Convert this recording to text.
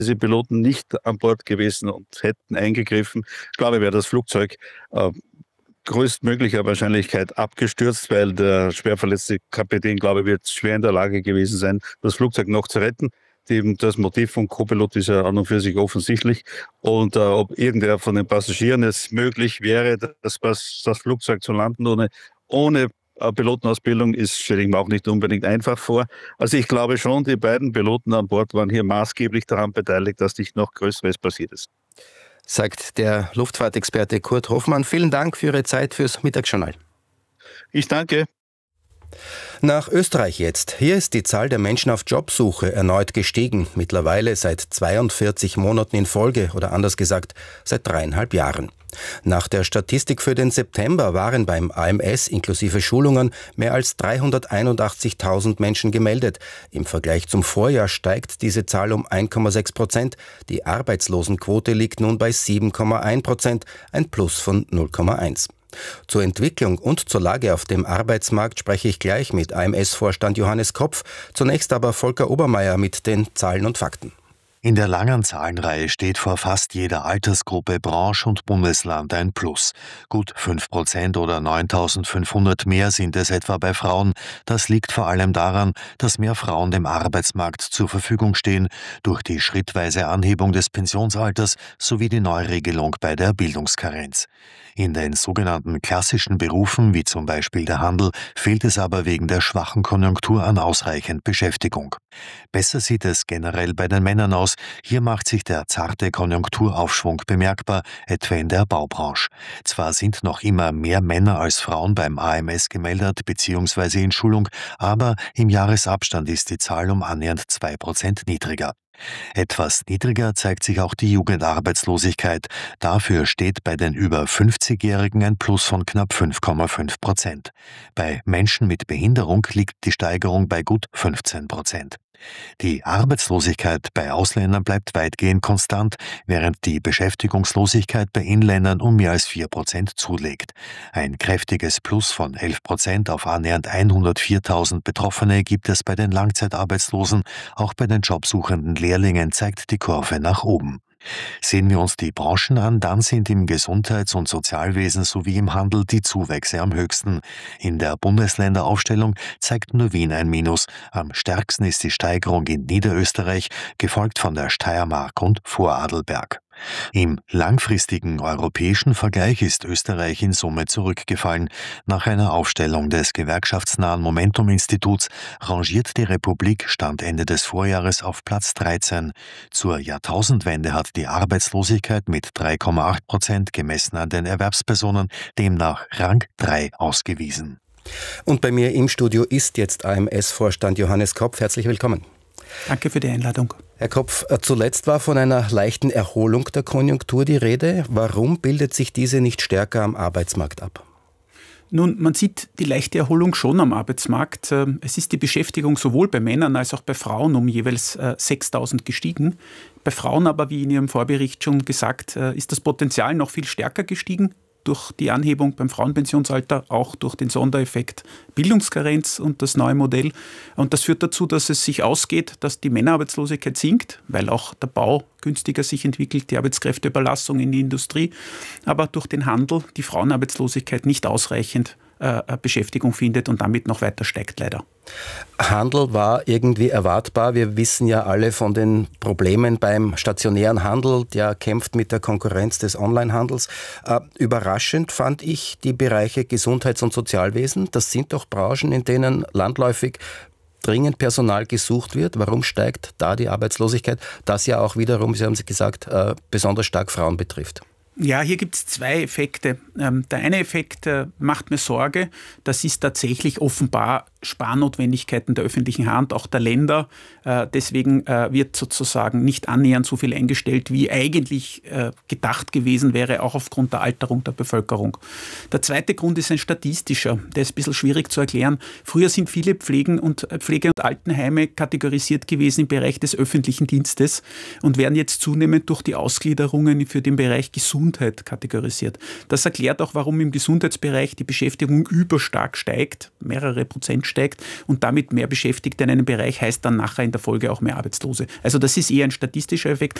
diese Piloten nicht an Bord gewesen und hätten eingegriffen, glaube ich, wäre das Flugzeug größtmöglicher Wahrscheinlichkeit abgestürzt, weil der schwer verletzte Kapitän, glaube ich, wird schwer in der Lage gewesen sein, das Flugzeug noch zu retten. Das Motiv vom Co-Pilot ist ja an und für sich offensichtlich. Und ob irgendwer von den Passagieren es möglich wäre, das Flugzeug zu landen ohne Pilotenausbildung, stelle ich mir auch nicht unbedingt einfach vor. Also ich glaube schon, die beiden Piloten an Bord waren hier maßgeblich daran beteiligt, dass nicht noch Größeres passiert ist. Sagt der Luftfahrtexperte Kurt Hofmann. Vielen Dank für Ihre Zeit fürs Mittagsjournal. Ich danke. Nach Österreich jetzt. Hier ist die Zahl der Menschen auf Jobsuche erneut gestiegen. Mittlerweile seit 42 Monaten in Folge oder anders gesagt seit 3,5 Jahren. Nach der Statistik für den September waren beim AMS inklusive Schulungen mehr als 381.000 Menschen gemeldet. Im Vergleich zum Vorjahr steigt diese Zahl um 1,6%. Die Arbeitslosenquote liegt nun bei 7,1%, ein Plus von 0,1. Zur Entwicklung und zur Lage auf dem Arbeitsmarkt spreche ich gleich mit AMS-Vorstand Johannes Kopf. Zunächst aber Volker Obermeier mit den Zahlen und Fakten. In der langen Zahlenreihe steht vor fast jeder Altersgruppe, Branche und Bundesland ein Plus. Gut 5% oder 9.500 mehr sind es etwa bei Frauen. Das liegt vor allem daran, dass mehr Frauen dem Arbeitsmarkt zur Verfügung stehen, durch die schrittweise Anhebung des Pensionsalters sowie die Neuregelung bei der Bildungskarenz. In den sogenannten klassischen Berufen, wie zum Beispiel der Handel, fehlt es aber wegen der schwachen Konjunktur an ausreichend Beschäftigung. Besser sieht es generell bei den Männern aus. Hier macht sich der zarte Konjunkturaufschwung bemerkbar, etwa in der Baubranche. Zwar sind noch immer mehr Männer als Frauen beim AMS gemeldet bzw. in Schulung, aber im Jahresabstand ist die Zahl um annähernd 2% niedriger. Etwas niedriger zeigt sich auch die Jugendarbeitslosigkeit. Dafür steht bei den über 50-Jährigen ein Plus von knapp 5,5%. Bei Menschen mit Behinderung liegt die Steigerung bei gut 15%. Die Arbeitslosigkeit bei Ausländern bleibt weitgehend konstant, während die Beschäftigungslosigkeit bei Inländern um mehr als 4% zulegt. Ein kräftiges Plus von 11% auf annähernd 104.000 Betroffene gibt es bei den Langzeitarbeitslosen. Auch bei den jobsuchenden Lehrlingen zeigt die Kurve nach oben. Sehen wir uns die Branchen an, dann sind im Gesundheits- und Sozialwesen sowie im Handel die Zuwächse am höchsten. In der Bundesländeraufstellung zeigt nur Wien ein Minus. Am stärksten ist die Steigerung in Niederösterreich, gefolgt von der Steiermark und Vorarlberg. Im langfristigen europäischen Vergleich ist Österreich in Summe zurückgefallen. Nach einer Aufstellung des gewerkschaftsnahen Momentum-Instituts rangiert die Republik Stand Ende des Vorjahres auf Platz 13. Zur Jahrtausendwende hat die Arbeitslosigkeit mit 3,8% gemessen an den Erwerbspersonen demnach Rang 3 ausgewiesen. Und bei mir im Studio ist jetzt AMS-Vorstand Johannes Kopf. Herzlich willkommen. Danke für die Einladung. Herr Kopf, zuletzt war von einer leichten Erholung der Konjunktur die Rede. Warum bildet sich diese nicht stärker am Arbeitsmarkt ab? Nun, man sieht die leichte Erholung schon am Arbeitsmarkt. Es ist die Beschäftigung sowohl bei Männern als auch bei Frauen um jeweils 6.000 gestiegen. Bei Frauen aber, wie in Ihrem Vorbericht schon gesagt, ist das Potenzial noch viel stärker gestiegen. Durch die Anhebung beim Frauenpensionsalter, auch durch den Sondereffekt Bildungskarenz und das neue Modell. Und das führt dazu, dass es sich ausgeht, dass die Männerarbeitslosigkeit sinkt, weil auch der Bau günstiger sich entwickelt, die Arbeitskräfteüberlassung in die Industrie, aber durch den Handel die Frauenarbeitslosigkeit nicht ausreichend Beschäftigung findet und damit noch weiter steigt, leider. Handel war irgendwie erwartbar. Wir wissen ja alle von den Problemen beim stationären Handel, der kämpft mit der Konkurrenz des Onlinehandels. Überraschend fand ich die Bereiche Gesundheits- und Sozialwesen. Das sind doch Branchen, in denen landläufig dringend Personal gesucht wird. Warum steigt da die Arbeitslosigkeit? Das ja auch wiederum, Sie haben es gesagt, besonders stark Frauen betrifft. Ja, hier gibt es zwei Effekte. Der eine Effekt macht mir Sorge. Das ist tatsächlich offenbar Sparnotwendigkeiten der öffentlichen Hand, auch der Länder. Deswegen wird sozusagen nicht annähernd so viel eingestellt, wie eigentlich gedacht gewesen wäre, auch aufgrund der Alterung der Bevölkerung. Der zweite Grund ist ein statistischer. Der ist ein bisschen schwierig zu erklären. Früher sind viele Pflege- und Altenheime kategorisiert gewesen im Bereich des öffentlichen Dienstes und werden jetzt zunehmend durch die Ausgliederungen für den Bereich Gesundheit kategorisiert. Das erklärt auch, warum im Gesundheitsbereich die Beschäftigung überstark steigt, mehrere Prozent steigt und damit mehr Beschäftigte in einem Bereich heißt dann nachher in der Folge auch mehr Arbeitslose. Also das ist eher ein statistischer Effekt.